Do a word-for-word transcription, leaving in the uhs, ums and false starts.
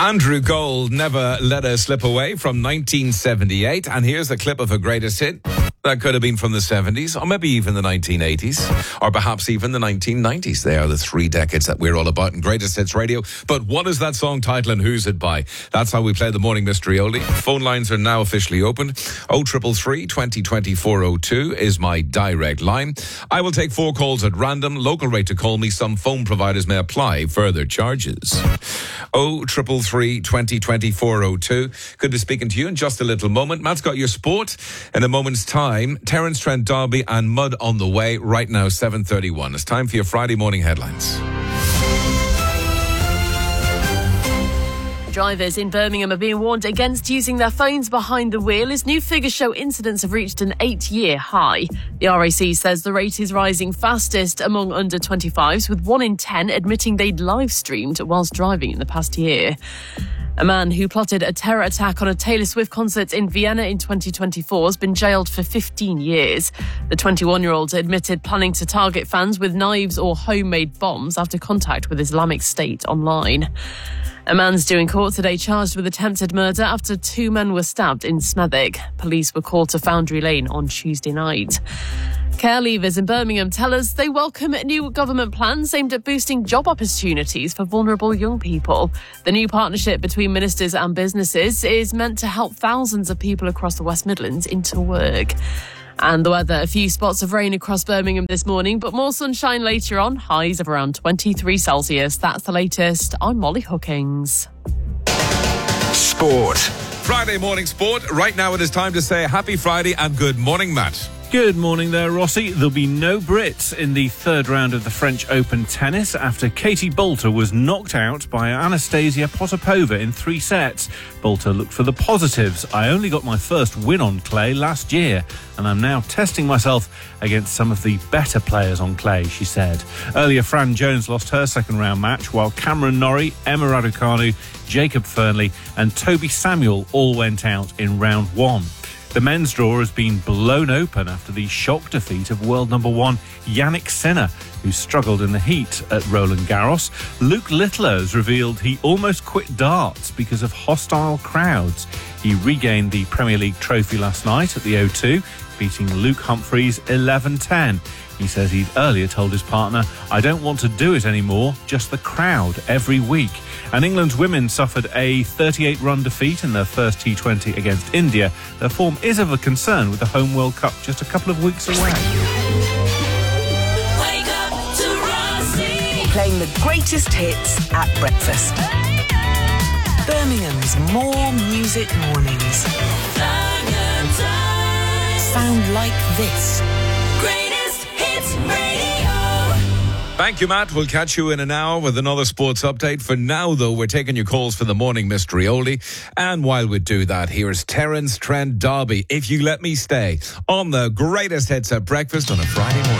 Andrew Gold, Never Let Us Slip Away from nineteen seventy-eight. And here's a clip of a greatest hit. That could have been from the seventies, or maybe even the nineteen eighties, or perhaps even the nineteen nineties. They are the three decades that we're all about in Greatest Hits Radio. But what is that song title and who's it by? That's how we play the Morning Mystery Oldie. Phone lines are now officially open. oh three three, twenty, twenty-four oh two is my direct line. I will take four calls at random. Local rate to call me. Some phone providers may apply further charges. oh three three, twenty, twenty-four oh two. Good to speaking to you in just a little moment. Matt's got your sport in a moment's time. Terence Trent D'Arby and Mud on the way. Right now, seven thirty-one. It's time for your Friday morning headlines. Drivers in Birmingham are being warned against using their phones behind the wheel as new figures show incidents have reached an eight-year high. The R A C says the rate is rising fastest among under twenty-fives, with one in ten admitting they'd live-streamed whilst driving in the past year. A man who plotted a terror attack on a Taylor Swift concert in Vienna in twenty twenty-four has been jailed for fifteen years. The twenty-one-year-old admitted planning to target fans with knives or homemade bombs after contact with Islamic State online. A man's due in court today charged with attempted murder after two men were stabbed in Smethwick. Police were called to Foundry Lane on Tuesday night. Care leavers in Birmingham tell us they welcome new government plans aimed at boosting job opportunities for vulnerable young people. The new partnership between ministers and businesses is meant to help thousands of people across the West Midlands into work. And the weather, a few spots of rain across Birmingham this morning, but more sunshine later on, highs of around twenty-three Celsius. That's the latest. I'm Molly Hookings. Sport. Friday morning sport. Right now it is time to say happy Friday and good morning, Matt. Good morning there, Rossi. There'll be no Brits in the third round of the French Open tennis after Katie Boulter was knocked out by Anastasia Potapova in three sets. Boulter looked for the positives. I only got my first win on clay last year, and I'm now testing myself against some of the better players on clay, she said. Earlier, Fran Jones lost her second round match, while Cameron Norrie, Emma Raducanu, Jacob Fernley and Toby Samuel all went out in round one. The men's draw has been blown open after the shock defeat of world number one Yannick Sinner, who struggled in the heat at Roland Garros. Luke Littler has revealed he almost quit darts because of hostile crowds. He regained the Premier League trophy last night at the O two, beating Luke Humphreys eleven ten. He says he'd earlier told his partner, "I don't want to do it anymore, just the crowd every week." And England's women suffered a thirty-eight run defeat in their first T twenty against India. Their form is of a concern with the home World Cup just a couple of weeks away. Wake up to Rossi. Playing the greatest hits at breakfast. Birmingham's More Music Mornings. Sound like this. Greatest Hits Radio. Thank you, Matt. We'll catch you in an hour with another sports update. For now, though, we're taking your calls for the Morning Mystery Oldie. And while we do that, here's Terence Trent D'Arby, If You Let Me Stay, on the greatest hits at breakfast on a Friday morning.